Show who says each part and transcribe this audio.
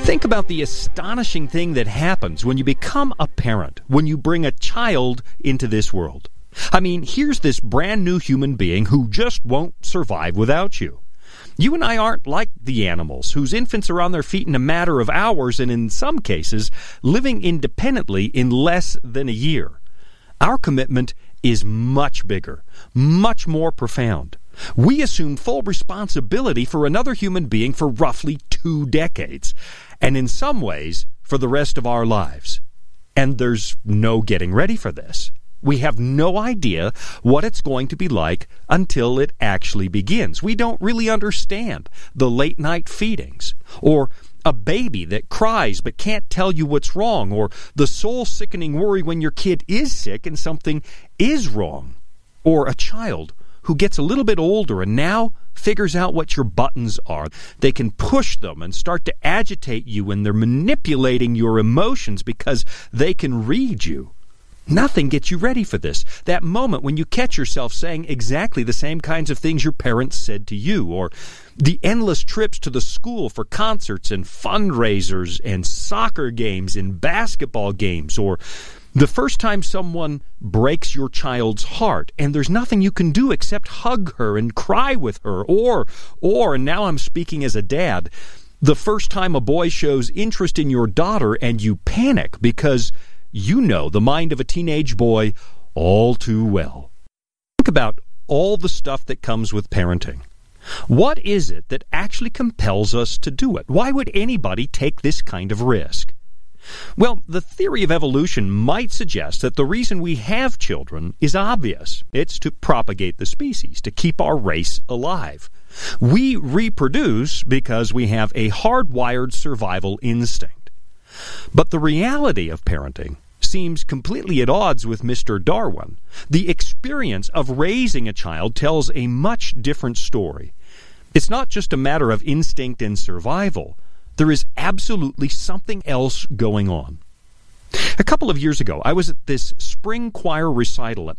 Speaker 1: Think about the astonishing thing that happens when you become a parent, when you bring a child into this world. I mean, here's this brand new human being who just won't survive without you. You and I aren't like the animals, whose infants are on their feet in a matter of hours and in some cases living independently in less than a year. Our commitment is much bigger, much more profound. We assume full responsibility for another human being for roughly 2 decades, and in some ways, for the rest of our lives. And there's no getting ready for this. We have no idea what it's going to be like until it actually begins. We don't really understand the late-night feedings, or a baby that cries but can't tell you what's wrong, or the soul-sickening worry when your kid is sick and something is wrong, or a child who gets a little bit older and now figures out what your buttons are. They can push them and start to agitate you, and they're manipulating your emotions because they can read you. Nothing gets you ready for this. That moment when you catch yourself saying exactly the same kinds of things your parents said to you, or the endless trips to the school for concerts and fundraisers and soccer games and basketball games, or the first time someone breaks your child's heart and there's nothing you can do except hug her and cry with her, or, and now I'm speaking as a dad, the first time a boy shows interest in your daughter and you panic because you know the mind of a teenage boy all too well. Think about all the stuff that comes with parenting. What is it that actually compels us to do it? Why would anybody take this kind of risk? Well, the theory of evolution might suggest that the reason we have children is obvious. It's to propagate the species, to keep our race alive. We reproduce because we have a hardwired survival instinct. But the reality of parenting seems completely at odds with Mr. Darwin. The experience of raising a child tells a much different story. It's not just a matter of instinct and survival. There is absolutely something else going on. A couple of years ago, I was at this spring choir recital at